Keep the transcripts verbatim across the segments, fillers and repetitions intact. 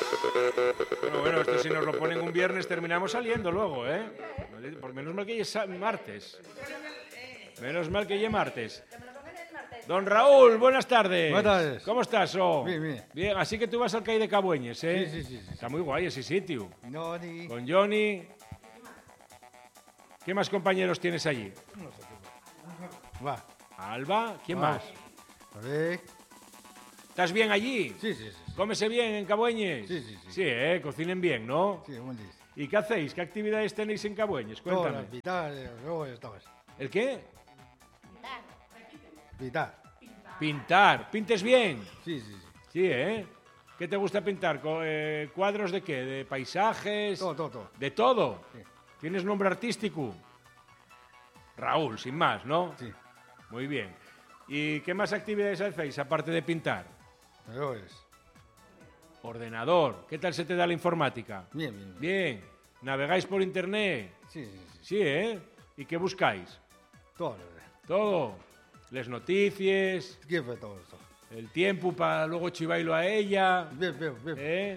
Bueno, bueno, esto si nos lo ponen un viernes terminamos saliendo luego, ¿eh? Por menos mal que ya es martes. Menos mal que ya es martes. Don Raúl, buenas tardes. Buenas tardes. ¿Cómo estás, oh? Bien, bien. Bien, así que tú vas al Cai de Cabueñes, ¿eh? Sí, sí, sí, sí. Está muy guay ese sitio. No, ni... Con Johnny. ¿Qué más compañeros tienes allí? Va. Alba, ¿quién Va. más? A ver... ¿Estás bien allí? Sí, sí, sí. ¿Cómese bien en Cabueñes? Sí, sí, sí. Sí, ¿eh? Cocinen bien, ¿no? Sí, buen día. ¿Y qué hacéis? ¿Qué actividades tenéis en Cabueñes? Todas Cuéntame. las vital, luego ya estabas. ¿El qué? Vital. Pintar. ¿Pintes bien? Sí, sí, sí. Sí, ¿eh? ¿Qué te gusta pintar? Co- eh, ¿Cuadros de qué? ¿De paisajes? Todo, todo, todo. ¿De todo? Sí. ¿Tienes nombre artístico? Raúl, sin más, ¿no? Sí. Muy bien. ¿Y qué más actividades hacéis aparte de pintar? Pero es... Ordenador. ¿Qué tal se te da la informática? Bien, bien, bien. Bien. ¿Navegáis por internet? Sí, sí, sí. Sí, ¿eh? ¿Y qué buscáis? Todo. Todo. Les noticias, ¿Qué fue todo esto? el tiempo para luego chivailo a ella. Bien, bien, bien. ¿Eh?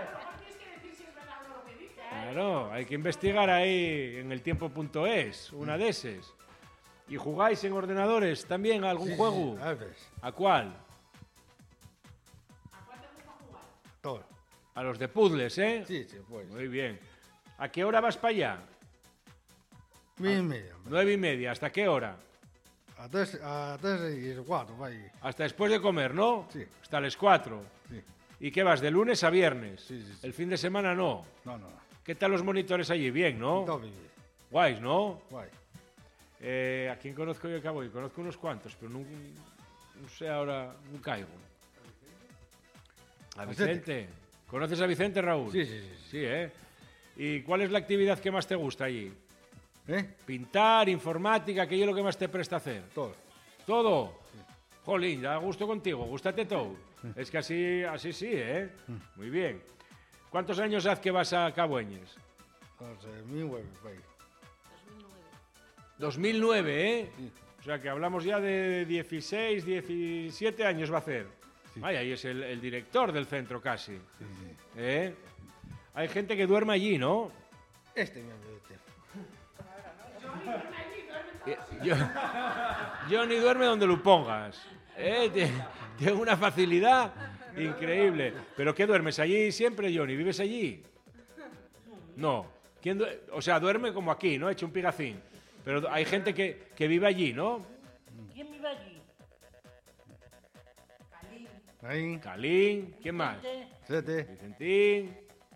Claro, hay que investigar ahí en el tiempo punto es, una de esas. ¿Y jugáis en ordenadores también a algún Sí, sí, juego? sí, a veces. ¿A cuál? Todo. A los de puzzles, ¿eh? Sí, sí, pues. Muy bien. ¿A qué hora vas para allá? Bien, medio. Nueve y media. ¿Hasta qué hora? A tres, a tres y cuatro, va ahí. Hasta después de comer, ¿no? Sí. Hasta las cuatro. Sí. ¿Y qué vas? ¿De lunes a viernes? Sí, sí, sí. El fin de semana no. No, no, no. ¿Qué tal los monitores allí? Bien, ¿no? Todo bien, bien. Guays, ¿no? Guay. Eh, ¿A quién conozco yo acá voy? Conozco unos cuantos, pero no, no sé ahora, no caigo. ¿A Vicente. Vicente? ¿Conoces a Vicente, Raúl? Sí, sí, sí, sí. Sí, ¿eh? ¿Y cuál es la actividad que más te gusta allí? ¿Eh? Pintar, informática, aquello es lo que más te presta hacer. Todo. ¿Todo? Jolín, da gusto contigo, gústate todo. Es que así, así sí, ¿eh? Muy bien. ¿Cuántos años hace que vas a Cabueñes? Entonces, mi huevo, va ahí. dos mil nueve, ¿eh? Sí. O sea que hablamos ya de dieciséis, diecisiete años va a hacer. Vaya, y es el, el director del centro casi. Sí, sí. ¿Eh? Hay gente que duerme allí, ¿no? Este me este. Eh, Yo, Johnny duerme donde lo pongas. ¿Eh? Tie- Tiene una facilidad increíble. ¿Pero qué duermes allí siempre, Johnny? ¿Vives allí? No. ¿Quién due- o sea, duerme como aquí, ¿no? Hecho un pigacín. Pero hay gente que, que vive allí, ¿no? ¿Quién vive allí? Ahí. Calín, ¿quién más? Sete. Vicentín.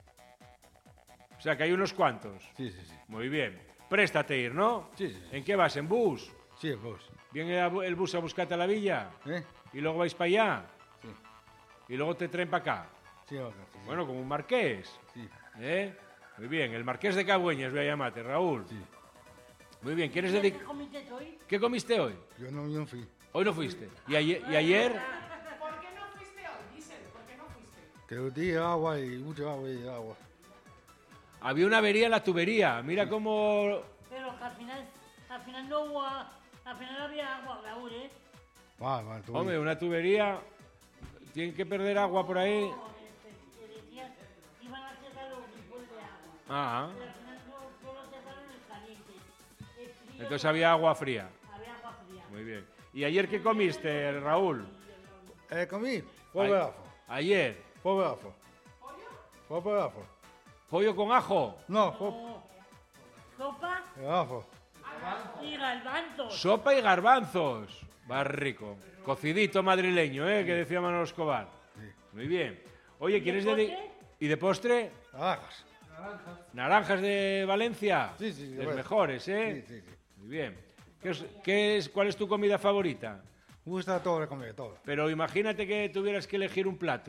O sea, que hay unos cuantos. Sí, sí, sí. Muy bien. Préstate ir, ¿no? Sí, sí, sí. ¿En qué vas? ¿En bus? Sí, vos. ¿Viene a bu- el bus a buscarte a la villa? ¿Eh? ¿Y luego vais para allá? Sí. ¿Y luego te traen para acá? Sí, acá, sí. Bueno, como un marqués. Sí. ¿Eh? Muy bien. El marqués de Cabueñes voy a llamarte, Raúl. Sí. Muy bien. ¿Quieres ¿Qué dedicar? comiste hoy? ¿Qué comiste hoy? Yo no, yo no fui. Hoy no fuiste. ¿Y ayer? ¿Y ayer? ¿Por qué no fuiste hoy? Díselo, ¿por qué no fuiste? Que yo di agua y mucha agua y agua. Había una avería en la tubería. Mira cómo... Pero que al final, al final no hubo, a- al final había agua, Raúl, ¿eh? Va, va, tú. Hombre, una tubería... Tienen que perder agua por ahí. Que decían que iban a cerrar los grifos de agua. Ah, Pero al final no, solo cerraron el caliente. El frío, entonces había agua fría. había agua fría. Muy bien. ¿Y ayer qué comiste, Raúl? Eh, comí. Fue Ay- bravo. Ayer. Fue bravo. Fue bravo. ¿Pollo con ajo? No, fue Sopa bravo. y garbanzos. Sopa y garbanzos. Va rico. Cocidito madrileño, ¿eh? Que decía Manolo Escobar. Sí. Muy bien. Oye, ¿quieres de dedi- postre? ¿Y de postre? Naranjas. Naranjas de Valencia. Sí, sí, de Los Valencia. mejores, ¿eh? Sí, sí, sí. Muy bien. ¿Qué es, qué es- ¿Cuál es tu comida favorita? Me gusta todo de comer, todo. Pero imagínate que tuvieras que elegir un plato.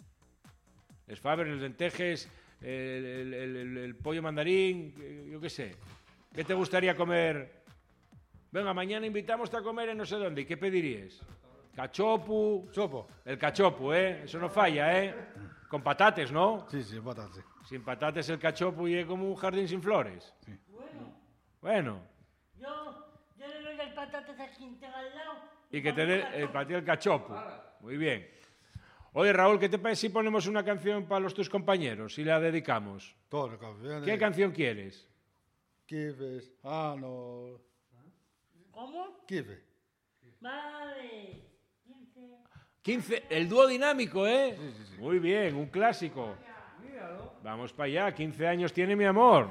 Les Faber, los lentejes, el, el- el- el- el pollo mandarín, eh, yo qué sé. ¿Qué te gustaría comer? Venga, mañana invitamos a comer en no sé dónde. ¿Y qué pedirías? Cachopu. Sopo. El cachopu, ¿eh? Eso no falla, ¿eh? Con patates, ¿no? Sí, sí, patatas. Sin patates el cachopu y es como un jardín sin flores. Sí. Bueno. Yo, yo le doy las patatas a quien tenga al lado. Y que te dé el para ti el cachopu. Muy bien. Oye, Raúl, ¿qué te parece si ponemos una canción para los tus compañeros y la dedicamos? Todas las canciones. ¿Qué canción quieres? Kifes. Ah, no. ¿Cómo? Kife. Vale. quince. quince, el dúo dinámico, ¿eh? Muy bien, un clásico. Vamos para allá, quince años tiene mi amor.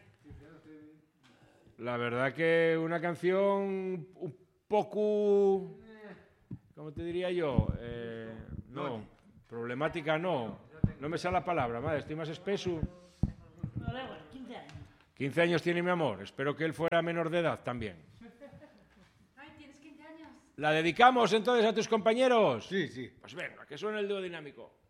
La verdad que una canción un poco, ¿cómo te diría yo? Eh, no, problemática no. No me sale la palabra, madre, estoy más espeso. No, da igual, quince años. quince años tiene mi amor, espero que él fuera menor de edad también. Ay, tienes quince años. ¿La dedicamos entonces a tus compañeros? Sí, sí. Pues venga, que suene el dúo dinámico.